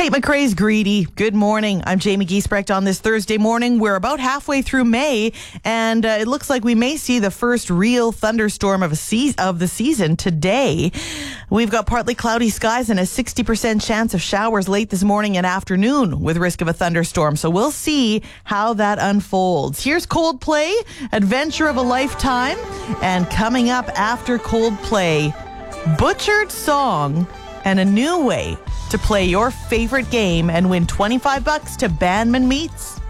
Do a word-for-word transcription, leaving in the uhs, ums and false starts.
Tate McRae's Greedy. Good morning. I'm Jamie Giesbrecht on this Thursday morning. We're about halfway through May, and uh, it looks like we may see the first real thunderstorm of a se- of the season today. We've got partly cloudy skies and a sixty percent chance of showers late this morning and afternoon with risk of a thunderstorm. So we'll see how that unfolds. Here's Coldplay, Adventure of a Lifetime, and coming up after Coldplay, Butchered Song and a new way to play your favorite game and win twenty-five bucks to Bandman Meats.